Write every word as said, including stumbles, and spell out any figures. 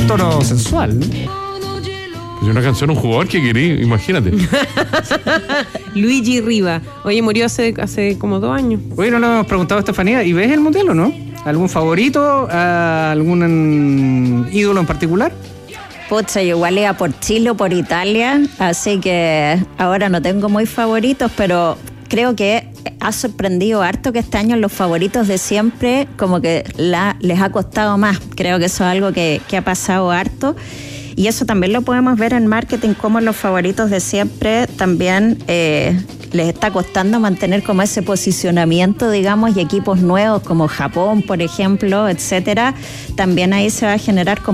un tono sensual, ¿no? Es una canción, un jugador que querí, imagínate. Luigi Riva. Oye, murió hace, hace como dos años. Oye, no lo hemos preguntado, Estefanía, ¿y ves el mundial o no? ¿Algún favorito? ¿Algún ídolo en particular? Pucha, yo igual iba por Chile o por Italia, así que ahora no tengo muy favoritos, pero creo que ha sorprendido harto que este año los favoritos de siempre como que la, les ha costado más. Creo que eso es algo que, que ha pasado harto. Y eso también lo podemos ver en marketing, como los favoritos de siempre también eh, les está costando mantener como ese posicionamiento, digamos, y equipos nuevos como Japón, por ejemplo, etcétera. También ahí se va a generar como